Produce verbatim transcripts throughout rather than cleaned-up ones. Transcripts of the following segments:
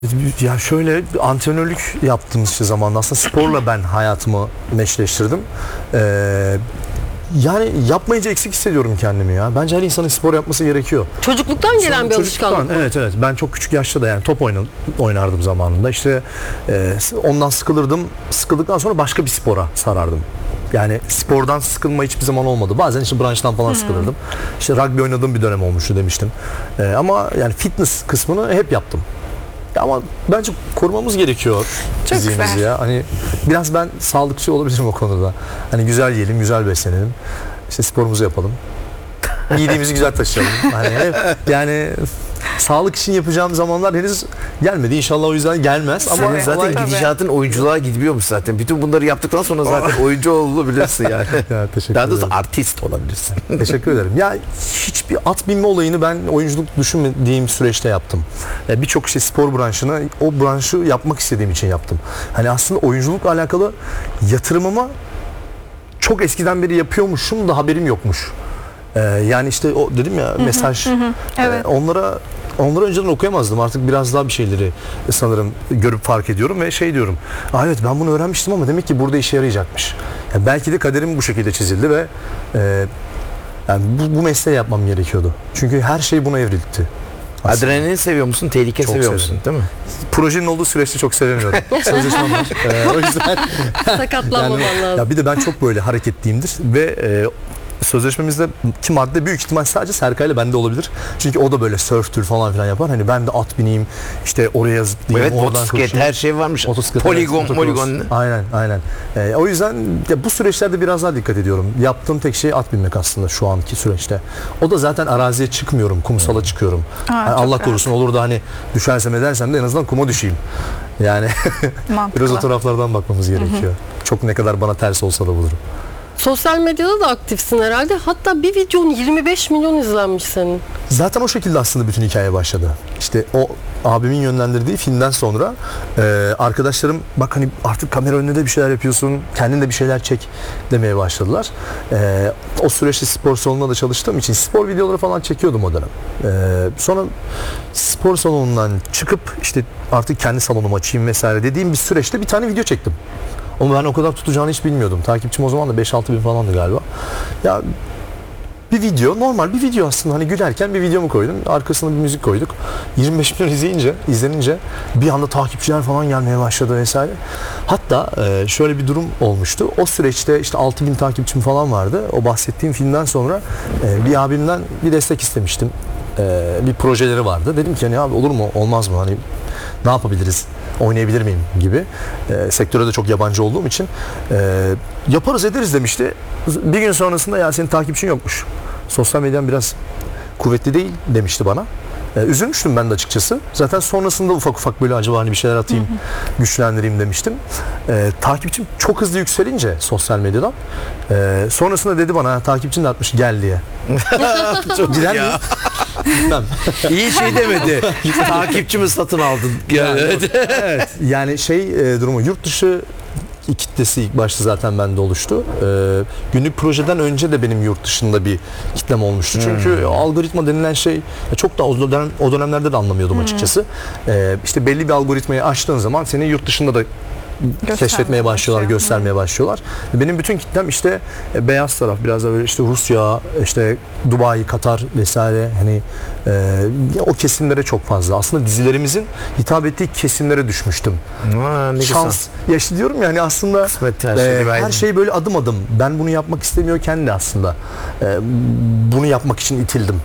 Ya şöyle antrenörlük yaptığımız işte zamanda aslında sporla ben hayatımı meşleştirdim. Ee, yani yapmayınca eksik hissediyorum kendimi ya. Bence her insanın spor yapması gerekiyor. Çocukluktan gelen bir Çocukluktan, alışkanlık mı? evet evet. Ben çok küçük yaşta da yani top oynadım, oynardım zamanında. İşte e, ondan sıkılırdım. Sıkıldıktan sonra başka bir spora sarardım. Yani spordan sıkılma hiçbir zaman olmadı. Bazen işte branştan falan sıkılırdım. İşte rugby oynadığım bir dönem olmuştu demiştim. Ee, ama yani fitness kısmını hep yaptım. Ama bence korumamız gerekiyor Çok fiziğimizi güzel. ya. Hani biraz ben sağlıkçı olabilirim o konuda. Hani güzel yiyelim, güzel beslenelim. İşte sporumuzu yapalım. Giydiğimizi güzel taşıyalım. Hani hep, yani sağlık için yapacağım zamanlar henüz gelmedi. İnşallah o yüzden gelmez. Ama Tabii, Zaten tabii. gidişatın oyunculuğa gidiyormuş zaten. Bütün bunları yaptıktan sonra zaten oyuncu olabilirsin yani. Ya, teşekkür Daha doğrusu ederim. artist olabilirsin. Teşekkür ederim. Ya hiçbir at binme olayını ben oyunculuk düşünmediğim süreçte yaptım. Ya birçok işte spor branşını o branşı yapmak istediğim için yaptım. Hani aslında oyunculukla alakalı yatırımımı çok eskiden beri yapıyormuşum da haberim yokmuş. Ee, yani işte o dedim ya mesaj Evet. e, onlara onları önceden okuyamazdım. Artık biraz daha bir şeyleri sanırım görüp fark ediyorum ve şey diyorum. Aa, evet ben bunu öğrenmiştim ama demek ki burada işe yarayacakmış. Yani belki de kaderim bu şekilde çizildi ve e, yani bu, bu mesleği yapmam gerekiyordu. Çünkü her şey buna evrildi. Aslında. Adrenalin seviyor musun? Tehlike Çok seviyor severim. musun? Değil mi? Projenin olduğu süreçte çok sevemiyorum. Sözleşmem var. Ee, o yüzden Sakatlanmaman yani, lazım. ya bir de ben çok böyle hareketliyimdir ve e, sözleşmemizdeki madde büyük ihtimal sadece Serkay'la bende olabilir. Çünkü o da böyle surf falan filan yapar. Hani ben de at bineyim, işte oraya zıplayayım, Evet, oradan motosiklet koşayım. her şey varmış. Motosiklet, Poligon, evet, motocross. poligon. Aynen, aynen. Ee, o yüzden ya bu süreçlerde biraz daha dikkat ediyorum. Yaptığım tek şey at binmek aslında şu anki süreçte. O da zaten araziye çıkmıyorum, kumsala çıkıyorum. Aa, Yani çok Allah rahat. korusun olur da hani düşersem edersem de en azından kuma düşeyim. Yani Mantıklı. biraz o taraflardan bakmamız gerekiyor. Çok ne kadar bana ters olsa da bulurum. Sosyal medyada da aktifsin herhalde. Hatta bir videonun yirmi beş milyon izlenmiş senin. Zaten o şekilde aslında bütün hikaye başladı. İşte o abimin yönlendirdiği filmden sonra e, arkadaşlarım bak hani artık kamera önünde de bir şeyler yapıyorsun, kendin de bir şeyler çek demeye başladılar. E, o süreçte spor salonunda da çalıştığım için spor videoları falan çekiyordum o dönem. E, sonra spor salonundan çıkıp işte artık kendi salonumu açayım vesaire dediğim bir süreçte bir tane video çektim. Ama ben o kadar tutacağını hiç bilmiyordum. Takipçim o zaman da beş altı bin falandı galiba. Ya bir video, normal bir video aslında hani gülerken bir videomu koydum. Arkasına bir müzik koyduk. yirmi beş milyon izleyince, izlenince bir anda takipçiler falan gelmeye başladı vesaire. Hatta e, şöyle bir durum olmuştu. O süreçte işte altı bin takipçim falan vardı. O bahsettiğim filmden sonra e, bir abimden bir destek istemiştim. E, bir projeleri vardı. Dedim ki hani abi olur mu, olmaz mı? Hani ne yapabiliriz? Oynayabilir miyim gibi. E, sektöre de çok yabancı olduğum için e, yaparız ederiz demişti. Bir gün sonrasında ya senin takipçin yokmuş. Sosyal medyan biraz kuvvetli değil demişti bana. E, üzülmüştüm ben de açıkçası. Zaten sonrasında ufak ufak böyle acaba hani bir şeyler atayım, güçlendireyim demiştim. E, takipçim çok hızlı yükselince sosyal medyadan. E, sonrasında dedi bana takipçin de artmış gel diye. Çok Gider ya. miyim? Gitmem. İyi şey demedi. Takipçimi satın aldın. Yani, evet. Evet. Yani şey e, durumu yurt dışı kitlesi ilk başta zaten bende oluştu. Ee, günlük projeden önce de benim yurt dışında bir kitlem olmuştu. Çünkü algoritma denilen şey çok da o, dönem, o dönemlerde de anlamıyordum açıkçası. Ee, işte belli bir algoritmayı açtığın zaman seni yurt dışında da keşfetmeye başlıyorlar, başlıyor. göstermeye başlıyorlar. Benim bütün kitlem işte e, beyaz taraf, biraz da böyle işte Rusya, işte Dubai, Katar vesaire hani e, o kesimlere çok fazla. Aslında dizilerimizin hitap ettiği kesimlere düşmüştüm. Aa, ne Şans. Ya işte diyorum ya hani aslında Kısmet her e, şey her aydın. şey böyle adım adım. Ben bunu yapmak istemiyorken de aslında e, bunu yapmak için itildim.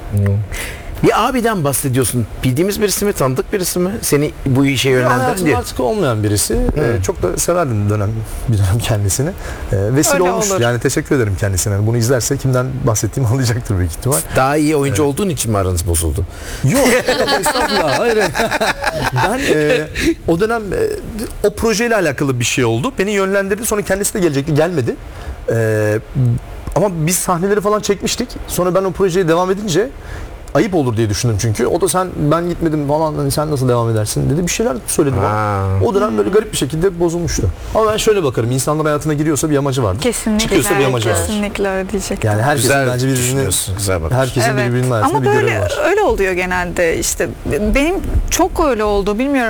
Bir abiden bahsediyorsun. Bildiğimiz birisi mi? Tanıdık birisi mi? Seni bu işe yönlendiren Hayatımda diye. artık olmayan birisi. E, çok da severdim dönem bir dönem kendisini. E, vesile Öyle olmuş. olur. Yani teşekkür ederim kendisine. Bunu izlerse kimden bahsettiğimi anlayacaktır büyük ihtimal. Daha iyi oyuncu olduğun için mi aranız bozuldu? Yok, estağfurullah. Hayır. Ben e, o dönem e, o projeyle alakalı bir şey oldu. Beni yönlendirdi. Sonra kendisi de gelecekti. Gelmedi. E, ama biz sahneleri falan çekmiştik. Sonra ben o projeye devam edince ayıp olur diye düşündüm çünkü. O da sen ben gitmedim falan hani sen nasıl devam edersin dedi. Bir şeyler söyledi bana. Ha. O dönem böyle garip bir şekilde bozulmuştu. Ama ben şöyle bakarım. İnsanlar hayatına giriyorsa bir amacı vardır. Kesinlikle. Çıkıyorsa bir amacı vardır. Kesinlikle öyle diyecek. Yani herkesin Güzel bence birbirinin düşünüyorsun, güzel bak. herkesin Evet. birbirinin hayatında Ama bir böyle görevi var. öyle oluyor genelde işte. Benim çok öyle oldu bilmiyorum.